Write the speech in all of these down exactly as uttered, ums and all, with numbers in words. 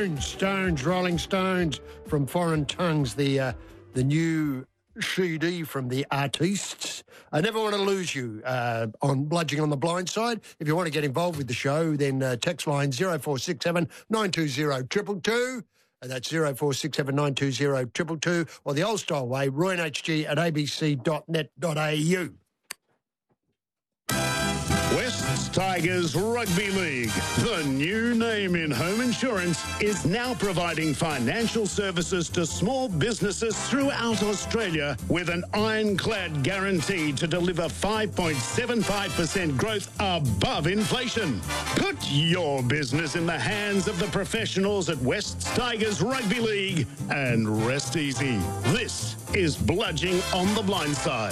Stones, Stones, Rolling Stones from Foreign Tongues, the uh, the new C D from the artists. I never want to lose you uh, on Bludging on the Blind Side. If you want to get involved with the show, then uh, text line zero four six seven nine two zero two two two. And that's zero four six seven nine two zero two two two, or the old style way, roy h g at a b c dot net dot a u. Wests Tigers Rugby League, the new name in home insurance, is now providing financial services to small businesses throughout Australia with an ironclad guarantee to deliver five point seven five percent growth above inflation. Put your business in the hands of the professionals at Wests Tigers Rugby League and rest easy. This is Bludging on the Blind Side.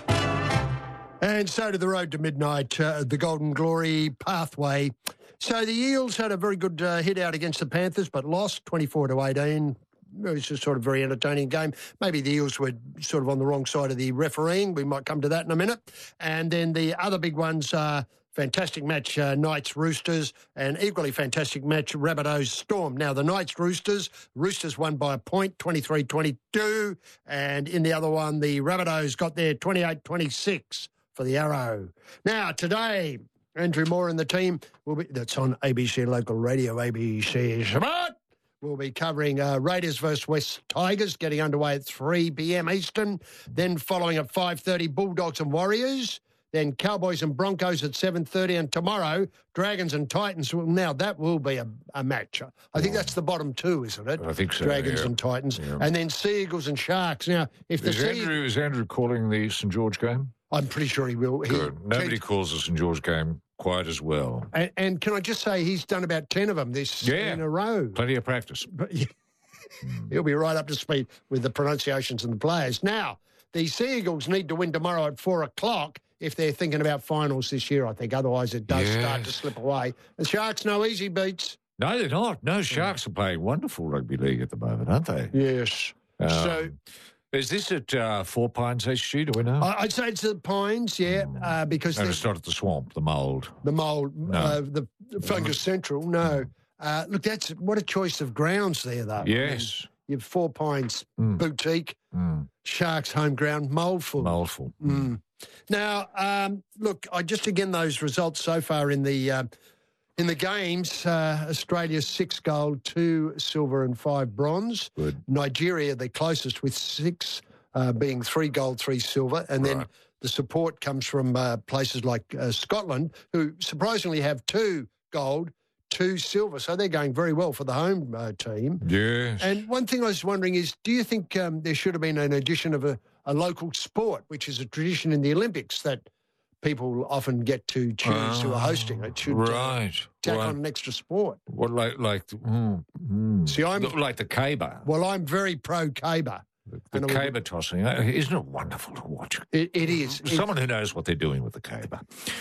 And so to the road to midnight, uh, the Golden Glory pathway. So the Eels had a very good uh, hit out against the Panthers, but lost twenty-four to eighteen. It was just sort of a very entertaining game. Maybe the Eels were sort of on the wrong side of the refereeing. We might come to that in a minute. And then the other big ones are fantastic match, uh, Knights Roosters, and equally fantastic match, Rabbitohs Storm. Now, the Knights Roosters, Roosters won by a point, twenty-three twenty-two. And in the other one, the Rabbitohs got there twenty-eight twenty-six. For the Arrow. Now, today, Andrew Moore and the team will be, that's on A B C Local Radio, A B C Smart. We'll be covering uh, Raiders versus West Tigers, getting underway at three p m Eastern. Then following at five thirty, Bulldogs and Warriors. Then Cowboys and Broncos at seven thirty. And tomorrow, Dragons and Titans. Well, now, that will be a, a match. I think that's the bottom two, isn't it? I think so, Dragons yeah. and Titans. Yeah. And then Sea Eagles and Sharks. Now, if the Is Sea... Andrew, is Andrew calling the St George game? I'm pretty sure he will. He, Good. Nobody calls the St George game quite as well. And, and can I just say he's done about ten of them this Yeah. in a row. Plenty of practice. But, yeah, he'll be right up to speed with the pronunciations and the players. Now, the Sea Eagles need to win tomorrow at four o'clock if they're thinking about finals this year, I think. Otherwise, it does Yes. start to slip away. And Sharks, no easy beats. No, they're not. No, Sharks are playing wonderful rugby league at the moment, aren't they? Yes. Um, so... Is this at uh, Four Pines H G, do we know? I- I'd say it's the Pines, yeah, uh, because No, the, it's not at the Swamp, the Mould. the mould, No. uh, the Fungus Central, no. Uh, look, that's what a choice of grounds there, though. Yes. You have Four Pines Mm. Boutique, Mm. Sharks home ground, Mouldful. Mouldful. Mm. Now, um, look, I just again those results so far in the uh, in the games: uh, Australia six gold, two silver, and five bronze. Good. Nigeria the closest with six, uh, being three gold, three silver, and then Right. the support comes from uh, places like uh, Scotland, who surprisingly have two gold, two silver. So they're going very well for the home uh, team. Yes. And one thing I was wondering is, do you think um, there should have been an addition of a, a local sport, which is a tradition in the Olympics that people often get to choose who are hosting it? Should uh, right. tack Right. on an extra sport. What, like, like, mm, mm. See, I'm like the caber. well, I'm very pro caber. The and I would- caber tossing. Uh, Isn't it wonderful to watch? It, it is. It- Someone who knows what they're doing with the caber.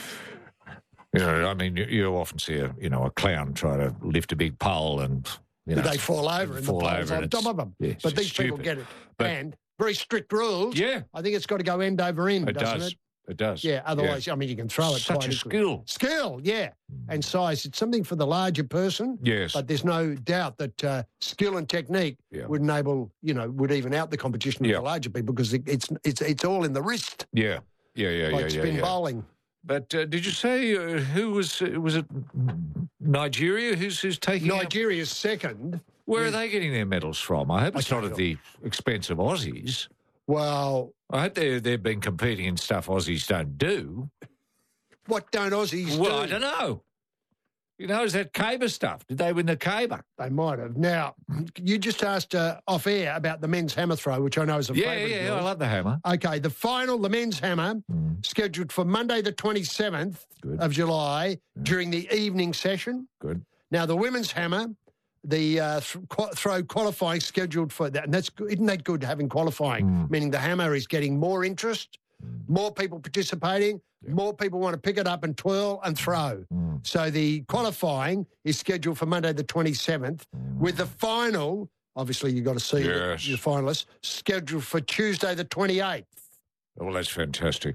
You know, I mean, you, you often see a, you know, a clown try to lift a big pole and, you know. they fall over and the fall pole's over on and top it's- of them. yeah, but it's these people stupid. get it. But- and very strict rules. Yeah, I think it's got to go end over end, it doesn't does. it? It does. Yeah, otherwise, I mean, you can throw it Such quite a easily. skill. Skill, yeah. And size. It's something for the larger person. Yes. But there's no doubt that uh, skill and technique Yeah. would enable, you know, would even out the competition Yeah. of the larger people because it, it's it's it's all in the wrist, Yeah. Yeah, yeah, like yeah, yeah. spin yeah. bowling. But uh, did you say uh, who was, uh, was it Nigeria who's, who's taking out- Nigeria's second. Where are they getting their medals from? I hope it's I not don't at the expense of Aussies. Well, I hope they they've been competing in stuff Aussies don't do. what don't Aussies Well, do? I don't know. You know, is that caber stuff? Did they win the caber? They might have. Now, you just asked uh, off air about the men's hammer throw, which I know is a Yeah, favourite. of yeah, yours. I love the hammer. Okay, the final, the men's hammer, Mm. scheduled for Monday the twenty-seventh Good. of July during the evening session. Good. Now, the women's hammer, the uh, th- qu- throw qualifying scheduled for that. And that's good. Isn't that good, having qualifying? Mm. Meaning the hammer is getting more interest, more people participating, more people want to pick it up and twirl and throw. Mm. So the qualifying is scheduled for Monday the twenty-seventh, with the final, obviously you've got to see Yes. the, your finalists, scheduled for Tuesday the twenty-eighth. Well, that's fantastic.